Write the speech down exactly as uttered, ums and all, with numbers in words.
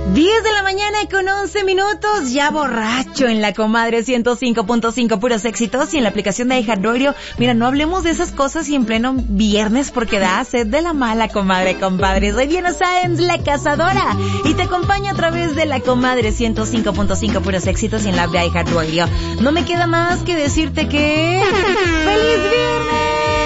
diez de la mañana con once minutos, ya borracho en la comadre ciento cinco punto cinco, puros éxitos, y en la aplicación de iHeartRadio. Mira, no hablemos de esas cosas y en pleno viernes porque da sed de la mala, comadre, compadre. Soy Diana Sáenz, la cazadora, y te acompaño a través de la comadre ciento cinco punto cinco, puros éxitos, y en la app de iHeartRadio. No me queda más que decirte que... ¡Feliz viernes!